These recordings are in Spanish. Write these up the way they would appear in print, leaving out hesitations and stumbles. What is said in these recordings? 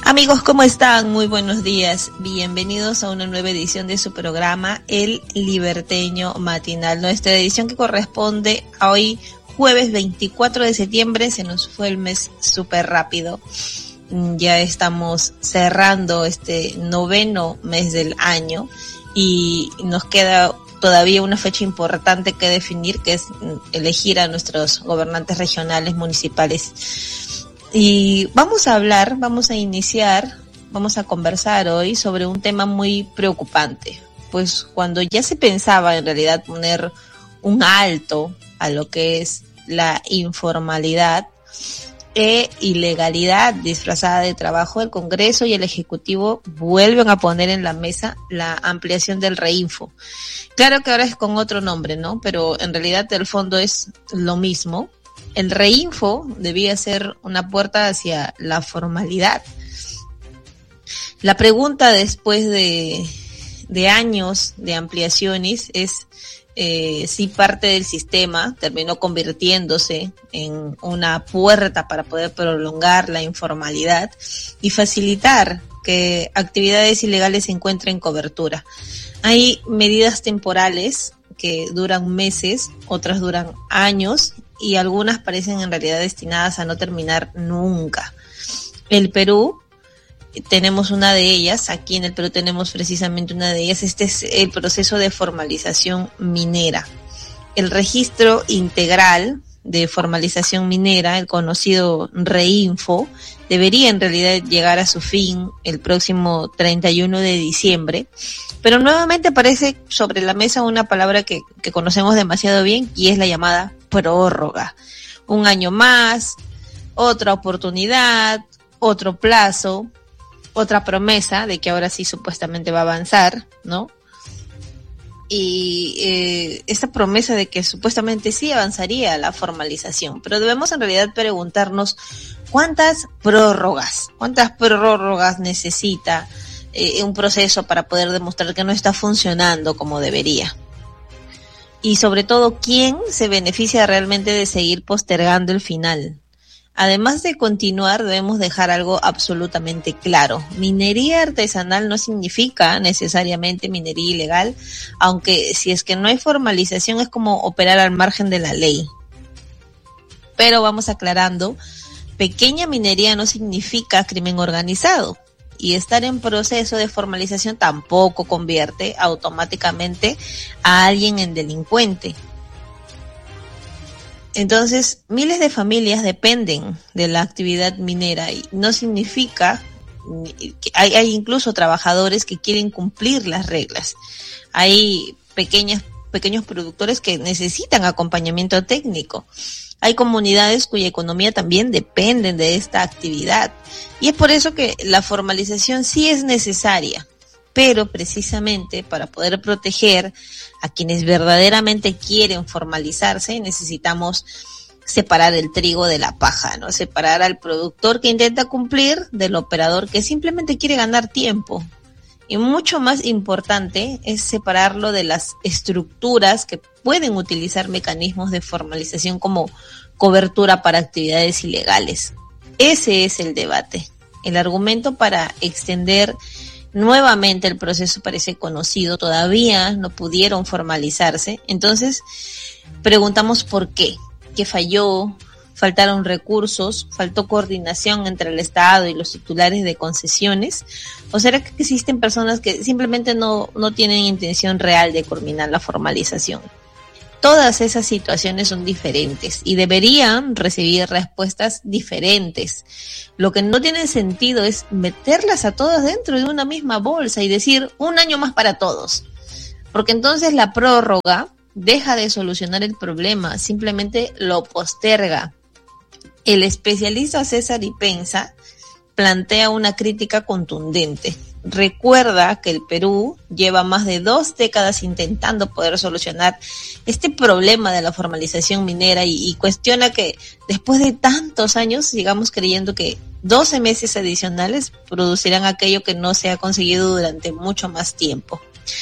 Amigos, ¿cómo están? Muy buenos días. Bienvenidos a una nueva edición de su programa, El Liberteño Matinal. Nuestra edición que corresponde a hoy, jueves 24 de septiembre. Se nos fue el mes súper rápido. Ya estamos cerrando este 9º mes del año y nos queda todavía una fecha importante que definir, que es elegir a nuestros gobernantes regionales, municipales. Y vamos a conversar hoy sobre un tema muy preocupante. Pues cuando ya se pensaba en realidad poner un alto a lo que es la informalidad e ilegalidad disfrazada de trabajo, el Congreso y el Ejecutivo vuelven a poner en la mesa la ampliación del Reinfo. Claro que ahora es con otro nombre, ¿no? Pero en realidad el fondo es lo mismo. El Reinfo debía ser una puerta hacia la formalidad. La pregunta después de años de ampliaciones es si parte del sistema terminó convirtiéndose en una puerta para poder prolongar la informalidad y facilitar que actividades ilegales encuentren cobertura. Hay medidas temporales que duran meses, otras duran años y algunas parecen en realidad destinadas a no terminar nunca. El Perú, tenemos una de ellas, aquí en el Perú tenemos precisamente una de ellas. Este es el proceso de formalización minera. El registro integral de formalización minera, el conocido Reinfo, debería en realidad llegar a su fin el próximo 31 de diciembre, pero nuevamente aparece sobre la mesa una palabra que conocemos demasiado bien y es la llamada prórroga. Un año más, otra oportunidad, otro plazo, otra promesa de que ahora sí supuestamente va a avanzar, ¿no? Y esta promesa de que supuestamente sí avanzaría la formalización, pero debemos en realidad preguntarnos cuántas prórrogas necesita un proceso para poder demostrar que no está funcionando como debería. Y sobre todo, ¿quién se beneficia realmente de seguir postergando el final? Además de continuar, debemos dejar algo absolutamente claro. Minería artesanal no significa necesariamente minería ilegal, aunque si es que no hay formalización es como operar al margen de la ley. Pero vamos aclarando, pequeña minería no significa crimen organizado. Y estar en proceso de formalización tampoco convierte automáticamente a alguien en delincuente. Entonces, miles de familias dependen de la actividad minera y no significa que hay incluso trabajadores que quieren cumplir las reglas. Hay pequeños productores que necesitan acompañamiento técnico. Hay comunidades cuya economía también dependen de esta actividad. Y es por eso que la formalización sí es necesaria. Pero precisamente para poder proteger a quienes verdaderamente quieren formalizarse, necesitamos separar el trigo de la paja, ¿no? Separar al productor que intenta cumplir del operador que simplemente quiere ganar tiempo. Y mucho más importante es separarlo de las estructuras que pueden utilizar mecanismos de formalización como cobertura para actividades ilegales. Ese es el debate. El argumento para extender nuevamente el proceso parece conocido, todavía no pudieron formalizarse. Entonces, preguntamos por qué. ¿Qué falló? ¿Faltaron recursos? ¿Faltó coordinación entre el Estado y los titulares de concesiones? ¿O será que existen personas que simplemente no tienen intención real de culminar la formalización? Todas esas situaciones son diferentes y deberían recibir respuestas diferentes. Lo que no tiene sentido es meterlas a todas dentro de una misma bolsa y decir un año más para todos. Porque entonces la prórroga deja de solucionar el problema, simplemente lo posterga. El especialista César Ipenza plantea una crítica contundente. Recuerda que el Perú lleva más de 2 décadas intentando poder solucionar este problema de la formalización minera y cuestiona que después de tantos años sigamos creyendo que 12 meses adicionales producirán aquello que no se ha conseguido durante mucho más tiempo.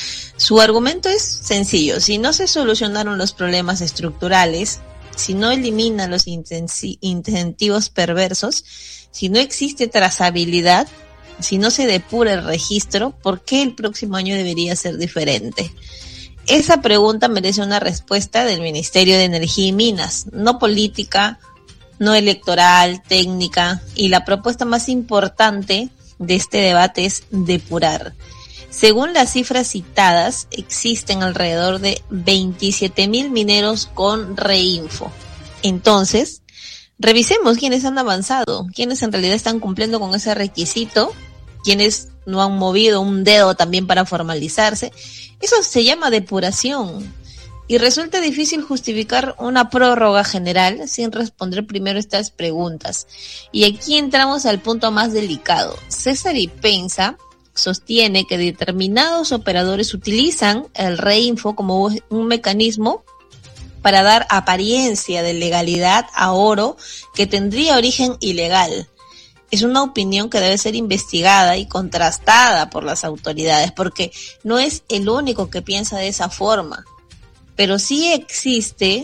Su argumento es sencillo: si no se solucionaron los problemas estructurales, si no eliminan los incentivos perversos, si no existe trazabilidad, si no se depura el registro, ¿por qué el próximo año debería ser diferente? Esa pregunta merece una respuesta del Ministerio de Energía y Minas, no política, no electoral, técnica, y la propuesta más importante de este debate es depurar. Según las cifras citadas, existen alrededor de 27.000 mineros con reinfo. Entonces, revisemos quiénes han avanzado, quiénes en realidad están cumpliendo con ese requisito, quiénes no han movido un dedo también para formalizarse. Eso se llama depuración. Y resulta difícil justificar una prórroga general sin responder primero estas preguntas. Y aquí entramos al punto más delicado. César Ipenza sostiene que determinados operadores utilizan el reinfo como un mecanismo para dar apariencia de legalidad a oro que tendría origen ilegal. Es una opinión que debe ser investigada y contrastada por las autoridades, porque no es el único que piensa de esa forma. Pero sí existe,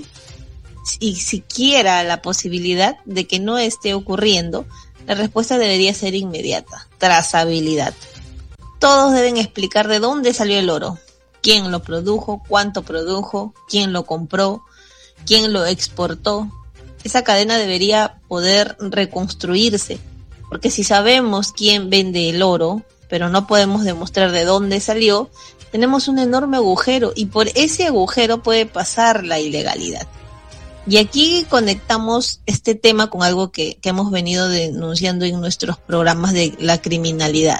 y siquiera la posibilidad de que no esté ocurriendo, la respuesta debería ser inmediata: trazabilidad. Todos deben explicar de dónde salió el oro, quién lo produjo, cuánto produjo, quién lo compró, quién lo exportó. Esa cadena debería poder reconstruirse, porque si sabemos quién vende el oro, pero no podemos demostrar de dónde salió, tenemos un enorme agujero, y por ese agujero puede pasar la ilegalidad. Y aquí conectamos este tema con algo que hemos venido denunciando en nuestros programas de la criminalidad.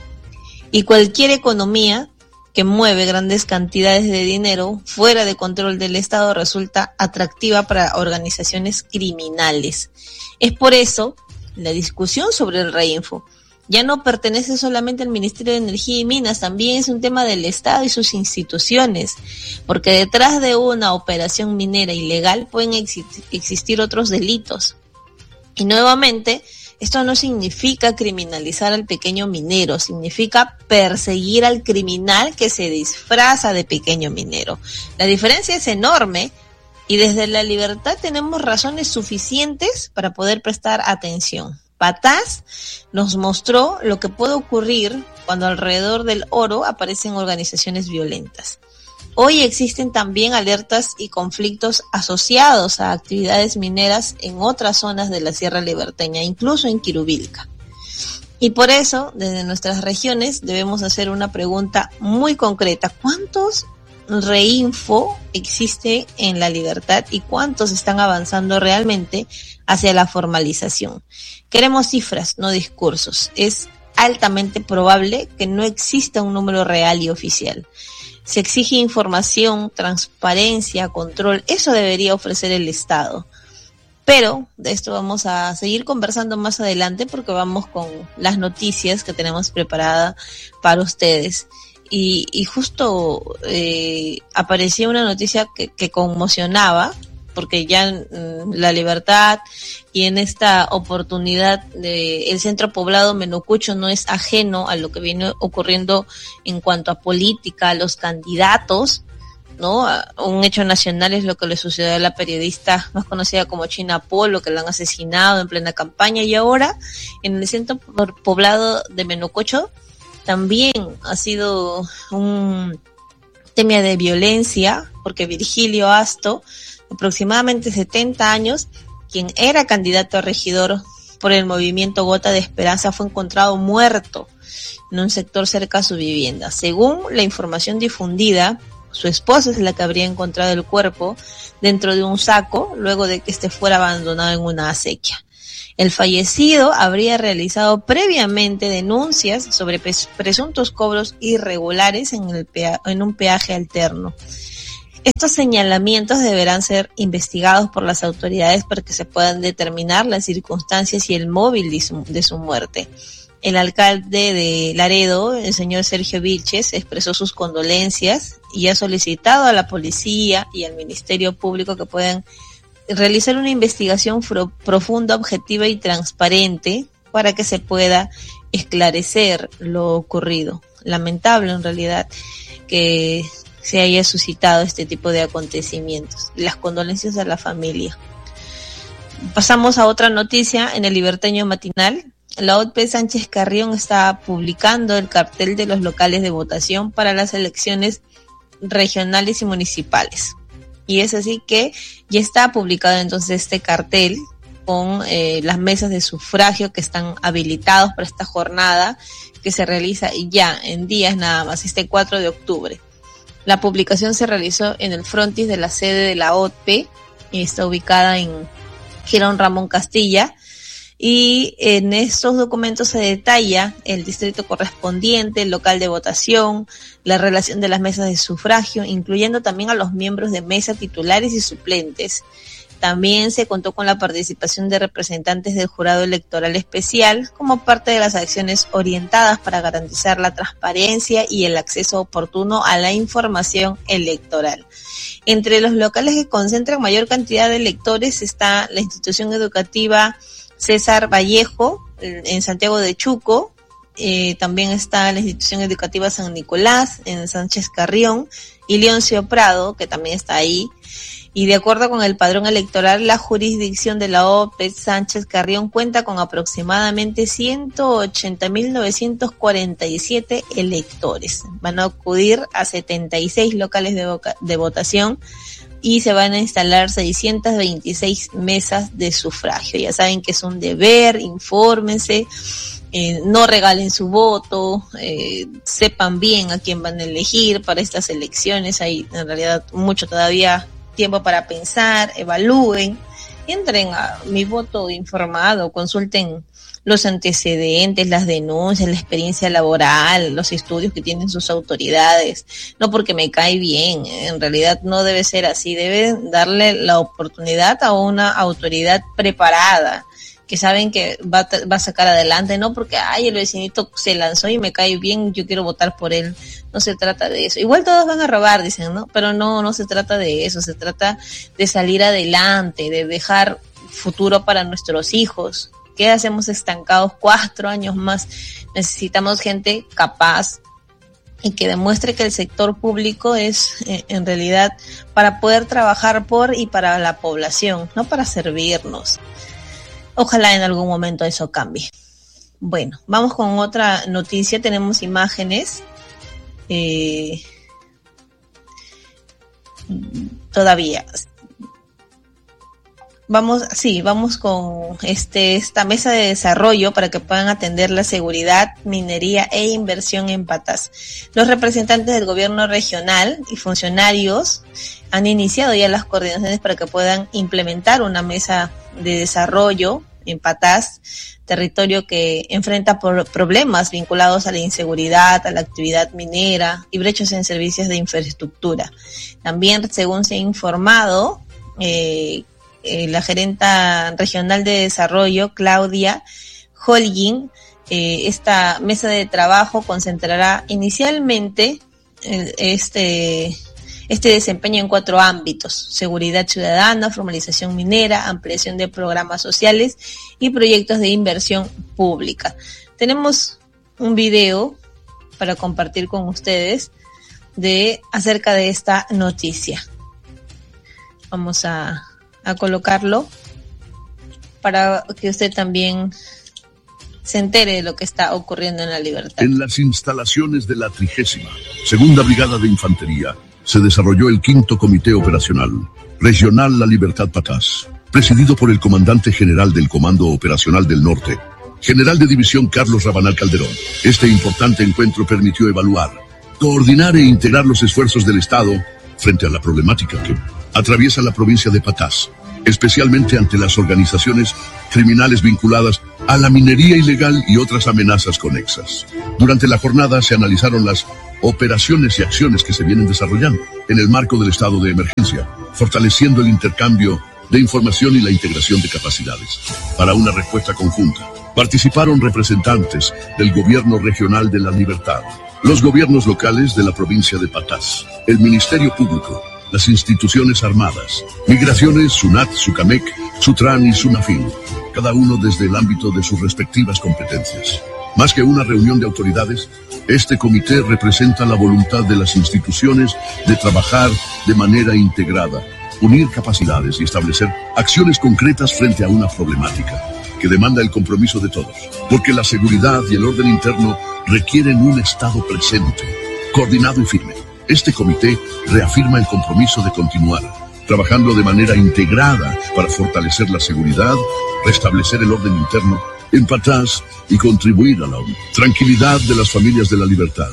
Y cualquier economía que mueve grandes cantidades de dinero fuera de control del Estado resulta atractiva para organizaciones criminales. Es por eso la discusión sobre el reinfo ya no pertenece solamente al Ministerio de Energía y Minas, también es un tema del Estado y sus instituciones, porque detrás de una operación minera ilegal pueden existir otros delitos. Y nuevamente, esto no significa criminalizar al pequeño minero, significa perseguir al criminal que se disfraza de pequeño minero. La diferencia es enorme y desde la libertad tenemos razones suficientes para poder prestar atención. Patás nos mostró lo que puede ocurrir cuando alrededor del oro aparecen organizaciones violentas. Hoy existen también alertas y conflictos asociados a actividades mineras en otras zonas de la Sierra Liberteña, incluso en Quirubilca. Y por eso, desde nuestras regiones, debemos hacer una pregunta muy concreta. ¿Cuántos reinfo existe en la libertad y cuántos están avanzando realmente hacia la formalización? Queremos cifras, no discursos. Es altamente probable que no exista un número real y oficial. Se exige información, transparencia, control. Eso debería ofrecer el Estado. Pero de esto vamos a seguir conversando más adelante porque vamos con las noticias que tenemos preparadas para ustedes. Y justo aparecía una noticia que conmocionaba, porque ya en La Libertad y en esta oportunidad el centro poblado Menucucho no es ajeno a lo que viene ocurriendo en cuanto a política, a los candidatos, ¿no? Un hecho nacional es lo que le sucedió a la periodista más conocida como China Polo, que la han asesinado en plena campaña, y ahora en el centro poblado de Menucucho también ha sido un tema de violencia, porque Virgilio Asto, aproximadamente 70 años, quien era candidato a regidor por el movimiento Gota de Esperanza, fue encontrado muerto en un sector cerca a su vivienda. Según la información difundida, su esposa es la que habría encontrado el cuerpo dentro de un saco luego de que este fuera abandonado en una acequia. El fallecido habría realizado previamente denuncias sobre presuntos cobros irregulares en un peaje alterno. Estos señalamientos deberán ser investigados por las autoridades para que se puedan determinar las circunstancias y el móvil de su muerte. El alcalde de Laredo, el señor Sergio Vilches, expresó sus condolencias y ha solicitado a la policía y al Ministerio Público que puedan realizar una investigación profunda, objetiva y transparente para que se pueda esclarecer lo ocurrido. Lamentable en realidad que se haya suscitado este tipo de acontecimientos. Las condolencias a la familia. Pasamos a otra noticia en el Liberteño Matinal. la OTP Sánchez Carrión está publicando el cartel de los locales de votación para las elecciones regionales y municipales. Y es así que ya está publicado entonces este cartel con las mesas de sufragio que están habilitados para esta jornada que se realiza ya en días nada más, este 4 de octubre. La publicación se realizó en el frontis de la sede de la OTP y está ubicada en Girón Ramón Castilla. Y en estos documentos se detalla el distrito correspondiente, el local de votación, la relación de las mesas de sufragio, incluyendo también a los miembros de mesa titulares y suplentes. También se contó con la participación de representantes del jurado electoral especial como parte de las acciones orientadas para garantizar la transparencia y el acceso oportuno a la información electoral. Entre los locales que concentran mayor cantidad de electores está la institución educativa César Vallejo en Santiago de Chuco, también está la institución educativa San Nicolás en Sánchez Carrión y Leoncio Prado, que también está ahí. Y de acuerdo con el padrón electoral, la jurisdicción de la OPE Sánchez Carrión cuenta con aproximadamente 180.947 electores. Van a acudir a 76 locales de votación y se van a instalar 626 mesas de sufragio. Ya saben que es un deber, infórmense, no regalen su voto, sepan bien a quién van a elegir para estas elecciones. Hay en realidad mucho todavía tiempo para pensar, evalúen, entren a Mi Voto Informado, consulten los antecedentes, las denuncias, la experiencia laboral, los estudios que tienen sus autoridades, no porque me cae bien, en realidad no debe ser así, deben darle la oportunidad a una autoridad preparada, que saben que va a sacar adelante, no porque, ay, el vecinito se lanzó y me cae bien, yo quiero votar por él. No se trata de eso. Igual todos van a robar, dicen, ¿no? Pero no se trata de eso, se trata de salir adelante, de dejar futuro para nuestros hijos. ¿Qué hacemos estancados 4 años más? Necesitamos gente capaz y que demuestre que el sector público es en realidad para poder trabajar por y para la población, no para servirnos. Ojalá en algún momento eso cambie. Bueno, vamos con otra noticia. Tenemos imágenes. Todavía. Vamos con esta mesa de desarrollo para que puedan atender la seguridad, minería e inversión en Patás. Los representantes del gobierno regional y funcionarios han iniciado ya las coordinaciones para que puedan implementar una mesa de desarrollo en Patás, territorio que enfrenta problemas vinculados a la inseguridad, a la actividad minera y brechas en servicios de infraestructura. También, según se ha informado, la gerenta regional de desarrollo, Claudia Holguín, esta mesa de trabajo concentrará inicialmente este desempeño en 4 ámbitos: seguridad ciudadana, formalización minera, ampliación de programas sociales y proyectos de inversión pública. Tenemos un video para compartir con ustedes acerca de esta noticia. Vamos a colocarlo para que usted también se entere de lo que está ocurriendo en La Libertad. En las instalaciones de la 32ª Brigada de Infantería se desarrolló el 5º Comité Operacional Regional La Libertad Patás, presidido por el comandante general del Comando Operacional del Norte, general de división Carlos Rabanal Calderón. Este importante encuentro permitió evaluar, coordinar e integrar los esfuerzos del Estado frente a la problemática que atraviesa la provincia de Patás, especialmente ante las organizaciones criminales vinculadas a la minería ilegal y otras amenazas conexas. Durante la jornada se analizaron las operaciones y acciones que se vienen desarrollando en el marco del estado de emergencia, fortaleciendo el intercambio de información y la integración de capacidades para una respuesta conjunta. Participaron representantes del Gobierno Regional de La Libertad, los gobiernos locales de la provincia de Patás, el Ministerio Público, las instituciones armadas, Migraciones, SUNAT, SUCAMEC, SUTRAN y SUNAFIN, cada uno desde el ámbito de sus respectivas competencias. Más que una reunión de autoridades, este comité representa la voluntad de las instituciones de trabajar de manera integrada, unir capacidades y establecer acciones concretas frente a una problemática que demanda el compromiso de todos, porque la seguridad y el orden interno requieren un Estado presente, coordinado y firme. Este comité reafirma el compromiso de continuar trabajando de manera integrada para fortalecer la seguridad, restablecer el orden interno en paz y contribuir a la tranquilidad de las familias de la libertad.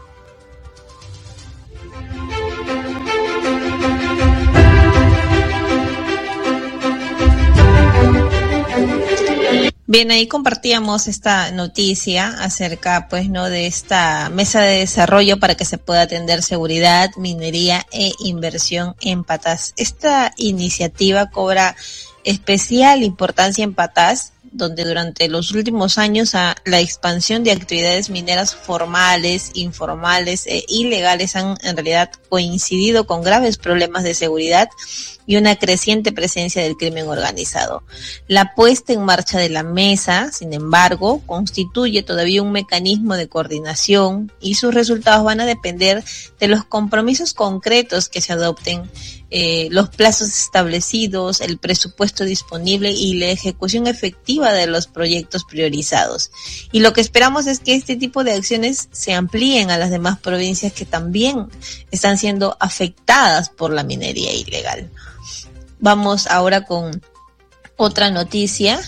Bien, ahí compartíamos esta noticia acerca, pues, ¿no?, de esta mesa de desarrollo para que se pueda atender seguridad, minería e inversión en Patás. Esta iniciativa cobra especial importancia en Patás, donde durante los últimos años la expansión de actividades mineras formales, informales e ilegales han en realidad coincidido con graves problemas de seguridad y una creciente presencia del crimen organizado. La puesta en marcha de la mesa, sin embargo, constituye todavía un mecanismo de coordinación y sus resultados van a depender de los compromisos concretos que se adopten, los plazos establecidos, el presupuesto disponible y la ejecución efectiva de los proyectos priorizados. Y lo que esperamos es que este tipo de acciones se amplíen a las demás provincias que también están siendo afectadas por la minería ilegal. Vamos ahora con otra noticia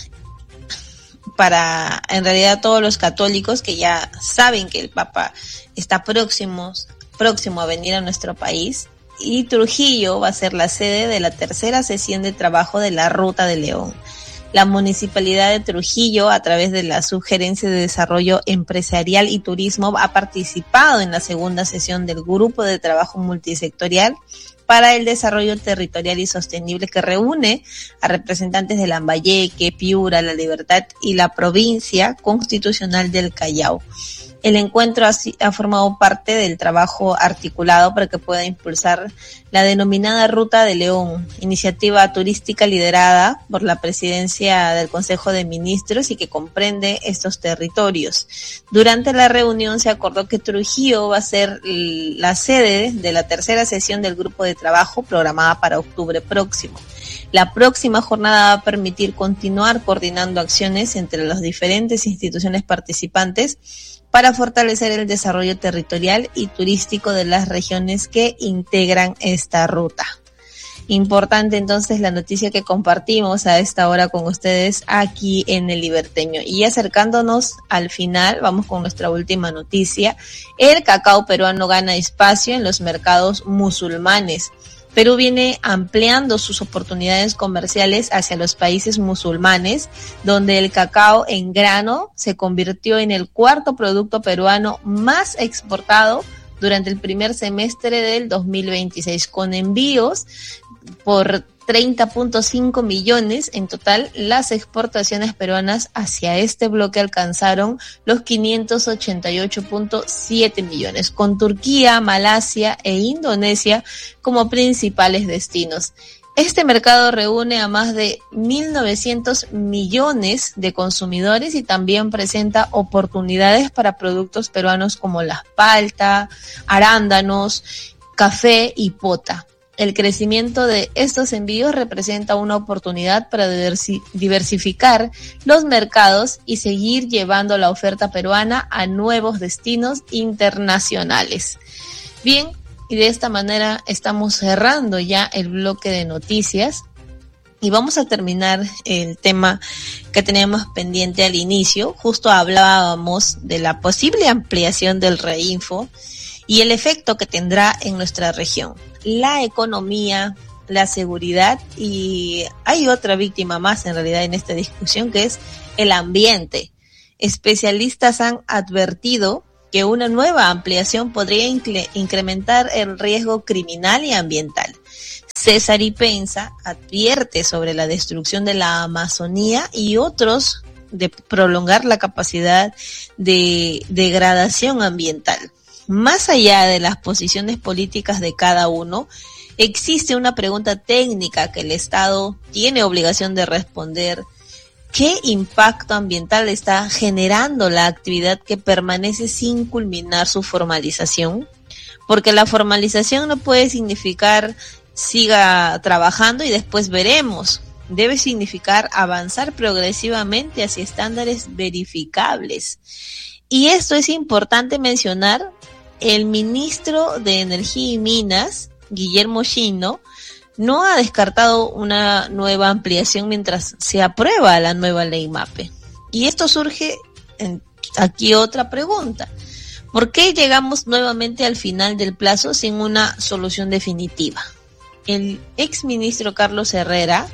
para, en realidad, todos los católicos que ya saben que el Papa está próximo a venir a nuestro país. Y Trujillo va a ser la sede de la tercera sesión de trabajo de la Ruta de León. La Municipalidad de Trujillo, a través de la Subgerencia de Desarrollo Empresarial y Turismo, ha participado en la segunda sesión del Grupo de Trabajo Multisectorial para el Desarrollo Territorial y Sostenible, que reúne a representantes de Lambayeque, Piura, La Libertad y la Provincia Constitucional del Callao. El encuentro ha formado parte del trabajo articulado para que pueda impulsar la denominada Ruta de León, iniciativa turística liderada por la Presidencia del Consejo de Ministros y que comprende estos territorios. Durante la reunión se acordó que Trujillo va a ser la sede de la tercera sesión del grupo de trabajo programada para octubre próximo. La próxima jornada va a permitir continuar coordinando acciones entre las diferentes instituciones participantes para fortalecer el desarrollo territorial y turístico de las regiones que integran esta ruta. Importante entonces la noticia que compartimos a esta hora con ustedes aquí en El Liberteño. Y acercándonos al final, vamos con nuestra última noticia. El cacao peruano gana espacio en los mercados musulmanes. Perú viene ampliando sus oportunidades comerciales hacia los países musulmanes, donde el cacao en grano se convirtió en el cuarto producto peruano más exportado durante el primer semestre del 2026, con envíos por 30.5 millones. En total, las exportaciones peruanas hacia este bloque alcanzaron los 588.7 millones, con Turquía, Malasia e Indonesia como principales destinos. Este mercado reúne a más de 1.900 millones de consumidores y también presenta oportunidades para productos peruanos como la palta, arándanos, café y pota. El crecimiento de estos envíos representa una oportunidad para diversificar los mercados y seguir llevando la oferta peruana a nuevos destinos internacionales. Bien, y de esta manera estamos cerrando ya el bloque de noticias y vamos a terminar el tema que teníamos pendiente al inicio. Justo hablábamos de la posible ampliación del Reinfo y el efecto que tendrá en nuestra región. La economía, la seguridad y hay otra víctima más en realidad en esta discusión, que es el ambiente. Especialistas han advertido que una nueva ampliación podría incrementar el riesgo criminal y ambiental. César Ipenza advierte sobre la destrucción de la Amazonía y otros de prolongar la capacidad de degradación ambiental. Más allá de las posiciones políticas de cada uno, existe una pregunta técnica que el Estado tiene obligación de responder. ¿Qué impacto ambiental está generando la actividad que permanece sin culminar su formalización? Porque la formalización no puede significar siga trabajando y después veremos. debe significar avanzar progresivamente hacia estándares verificables. Y esto es importante mencionar, el ministro de Energía y Minas, Guillermo Shino, no ha descartado una nueva ampliación mientras se aprueba la nueva ley MAPE. Y esto surge aquí otra pregunta. ¿Por qué llegamos nuevamente al final del plazo sin una solución definitiva? El exministro Carlos Herrera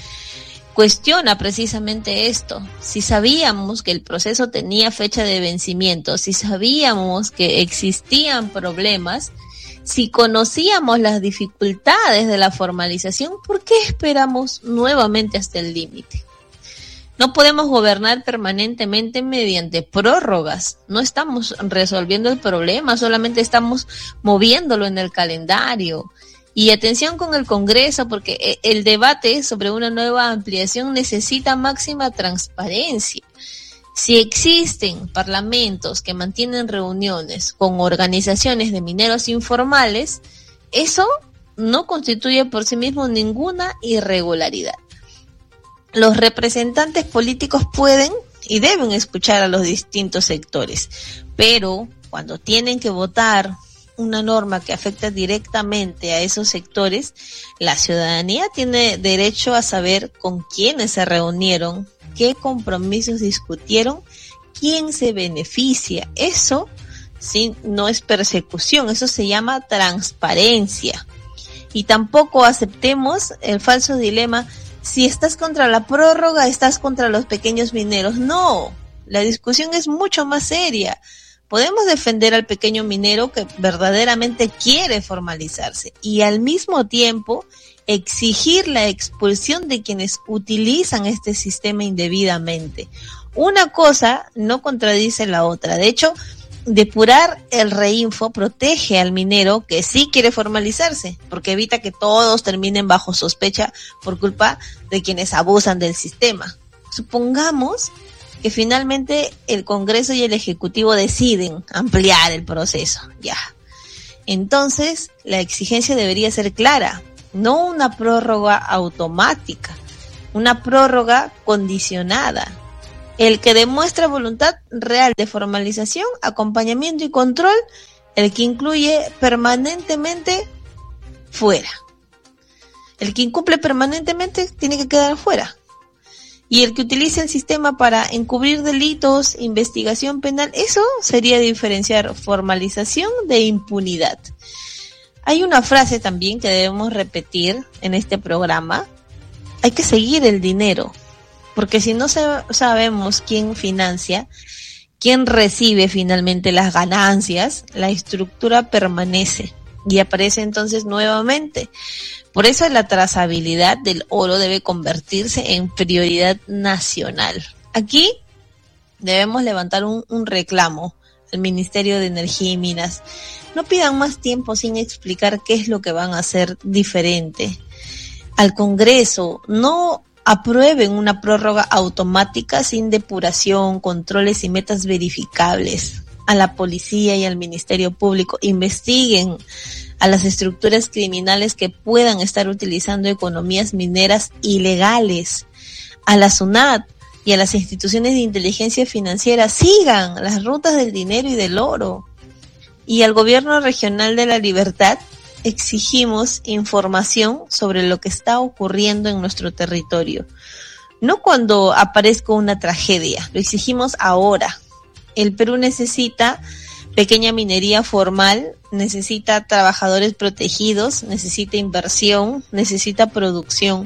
cuestiona precisamente esto. Si sabíamos que el proceso tenía fecha de vencimiento, si sabíamos que existían problemas, si conocíamos las dificultades de la formalización, ¿por qué esperamos nuevamente hasta el límite? No podemos gobernar permanentemente mediante prórrogas. No estamos resolviendo el problema, solamente estamos moviéndolo en el calendario. Y atención con el Congreso, porque el debate sobre una nueva ampliación necesita máxima transparencia. Si existen parlamentos que mantienen reuniones con organizaciones de mineros informales, eso no constituye por sí mismo ninguna irregularidad. Los representantes políticos pueden y deben escuchar a los distintos sectores, pero cuando tienen que votar una norma que afecta directamente a esos sectores, la ciudadanía tiene derecho a saber con quiénes se reunieron, qué compromisos discutieron, quién se beneficia. Eso sí, no es persecución, eso se llama transparencia. Y tampoco aceptemos el falso dilema: si estás contra la prórroga, estás contra los pequeños mineros. No, la discusión es mucho más seria. Podemos defender al pequeño minero que verdaderamente quiere formalizarse y al mismo tiempo exigir la expulsión de quienes utilizan este sistema indebidamente. Una cosa no contradice la otra. De hecho, depurar el reinfo protege al minero que sí quiere formalizarse, porque evita que todos terminen bajo sospecha por culpa de quienes abusan del sistema. Supongamos que finalmente el Congreso y el Ejecutivo deciden ampliar el proceso, ya. Entonces, la exigencia debería ser clara, no una prórroga automática, una prórroga condicionada. El que demuestra voluntad real de formalización, acompañamiento y control, el que incluye permanentemente fuera. El que incumple permanentemente tiene que quedar fuera. Y el que utilice el sistema para encubrir delitos, investigación penal, eso sería diferenciar formalización de impunidad. Hay una frase también que debemos repetir en este programa: hay que seguir el dinero, porque si no sabemos quién financia, quién recibe finalmente las ganancias, la estructura permanece y aparece entonces nuevamente. Por eso la trazabilidad del oro debe convertirse en prioridad nacional. Aquí debemos levantar un reclamo al Ministerio de Energía y Minas. No pidan más tiempo sin explicar qué es lo que van a hacer diferente. Al Congreso, no aprueben una prórroga automática sin depuración, controles y metas verificables. A la policía y al Ministerio Público, investiguen a las estructuras criminales que puedan estar utilizando economías mineras ilegales. A la SUNAT y a las instituciones de inteligencia financiera, sigan las rutas del dinero y del oro. Y al Gobierno Regional de la Libertad exigimos información sobre lo que está ocurriendo en nuestro territorio. No cuando aparezca una tragedia, lo exigimos ahora. El Perú necesita pequeña minería formal, necesita trabajadores protegidos, necesita inversión, necesita producción,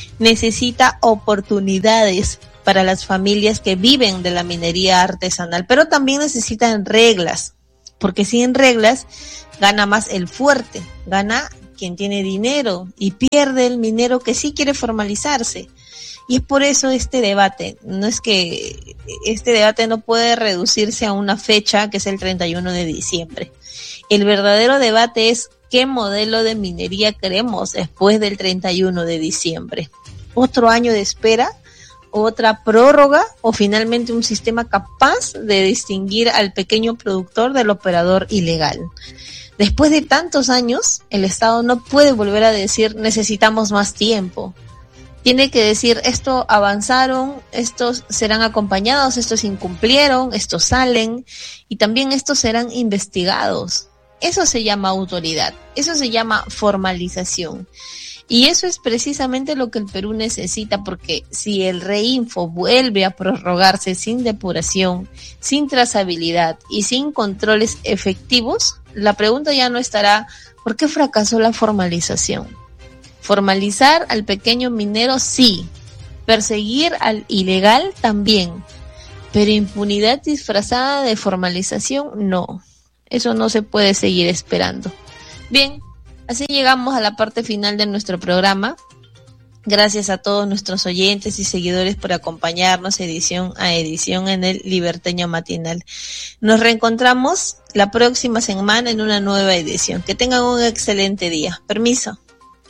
necesita oportunidades para las familias que viven de la minería artesanal, pero también necesitan reglas, porque sin reglas gana más el fuerte, gana quien tiene dinero y pierde el minero que sí quiere formalizarse. Y es por eso este debate, no es que este debate no puede reducirse a una fecha que es el 31 de diciembre. El verdadero debate es qué modelo de minería queremos después del 31 de diciembre. ¿Otro año de espera? ¿Otra prórroga? ¿O finalmente un sistema capaz de distinguir al pequeño productor del operador ilegal? Después de tantos años, el Estado no puede volver a decir necesitamos más tiempo. Tiene que decir, esto avanzaron, estos serán acompañados, estos incumplieron, estos salen, y también estos serán investigados. Eso se llama autoridad, eso se llama formalización. Y eso es precisamente lo que el Perú necesita, porque si el Reinfo vuelve a prorrogarse sin depuración, sin trazabilidad y sin controles efectivos, la pregunta ya no estará, ¿por qué fracasó la formalización? Formalizar al pequeño minero sí, perseguir al ilegal también, pero impunidad disfrazada de formalización no. Eso no se puede seguir esperando. Bien, así llegamos a la parte final de nuestro programa. Gracias a todos nuestros oyentes y seguidores por acompañarnos edición a edición en el Liberteño Matinal. Nos reencontramos la próxima semana en una nueva edición. Que tengan un excelente día. Permiso.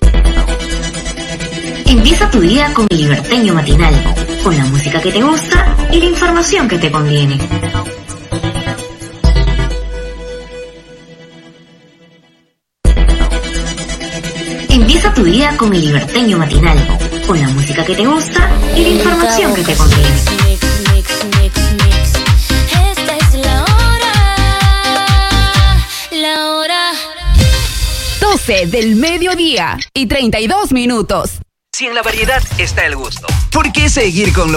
Empieza tu día con el Liberteño Matinal, con la música que te gusta y la información que te conviene. Empieza tu día con el Liberteño Matinal, con la música que te gusta y la información que te conviene. Esta es la hora 12 del mediodía y 32 minutos. Si en la variedad está el gusto, ¿por qué seguir con lo